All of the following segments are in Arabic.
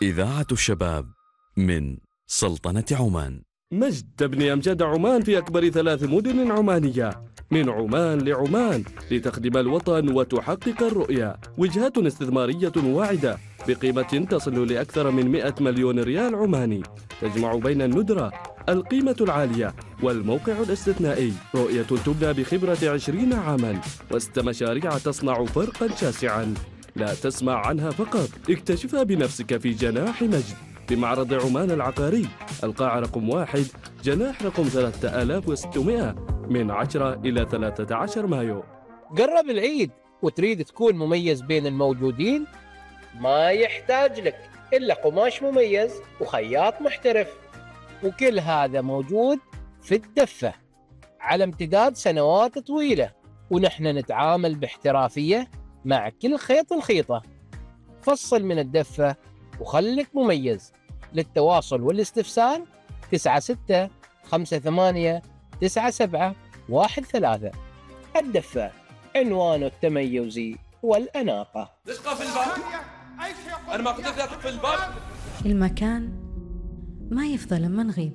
إذاعة الشباب من سلطنة عمان. مجد تبني أمجاد عمان في أكبر 3 مدن عمانية، من عمان لعمان، لتخدم الوطن وتحقق الرؤية. وجهات استثمارية واعدة بقيمة تصل لأكثر من 100 مليون ريال عماني، تجمع بين الندرة، القيمة العالية والموقع الاستثنائي. رؤية تبنى بخبرة 20 عاما و6 مشاريع تصنع فرقا شاسعا لا تسمع عنها فقط. اكتشفها بنفسك في جناح مجد بمعرض عمان العقاري، القاعة رقم 1، جناح رقم 3600، من 10 إلى 13 مايو. قرب العيد وتريد تكون مميز بين الموجودين؟ ما يحتاج لك إلا قماش مميز وخياط محترف، وكل هذا موجود في الدفة على امتداد سنوات طويلة، ونحن نتعامل باحترافية مع كل خيط الخيطة. فصل من الدفة وخلك مميز. للتواصل والاستفسار 96 58 97 13. الدفة، عنوان التميز والأناقة. دقة في الباب. أنا ما قلت لك في الباب. المكان ما يفضل لما نغيب،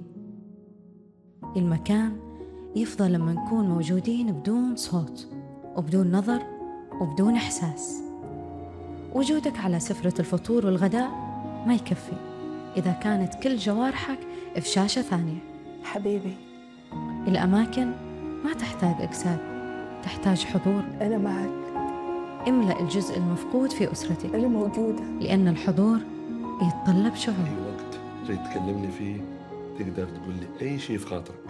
المكان يفضل لما نكون موجودين بدون صوت وبدون نظر وبدون إحساس. وجودك على سفرة الفطور والغداء ما يكفي إذا كانت كل جوارحك في شاشة ثانية. حبيبي، الأماكن ما تحتاج إجساد، تحتاج حضور. أنا معك. املأ الجزء المفقود في أسرتك. أنا موجودة. لأن الحضور يتطلب شعور. أي وقت تريد تكلمني فيه تقدر تقول لي أي شيء في خاطرك.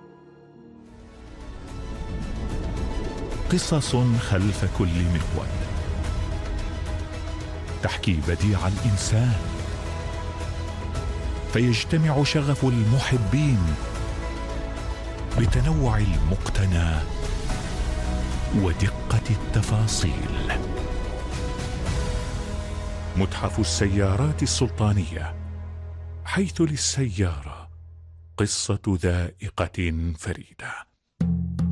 قصص خلف كل مهود تحكي بديع الإنسان، فيجتمع شغف المحبين بتنوع المقتنى ودقة التفاصيل. متحف السيارات السلطانية، حيث للسيارة قصة ذائقة فريدة.